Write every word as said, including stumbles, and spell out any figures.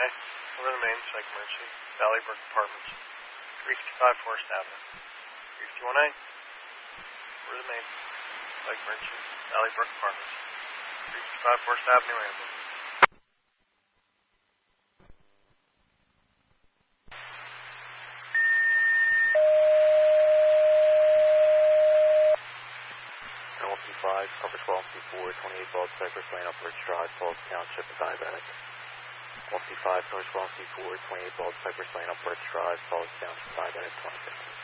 over the main, Psych Emergency, Valley Brook Apartments, three fifty-five Forest Avenue. three fifty-one A, over the main, Psych Emergency, Valley Brook Apartments, three fifty-five Forest Avenue, Ambulance. five, cover twelve C four, twenty-eight Bald Cypress Lane, Upwards Drive, Falls Township, diabetic. one C five, cover twelve C four, twenty-eight Bald Cypress Lane, Upwards Drive, Falls Township, diabetic, twenty fifteen.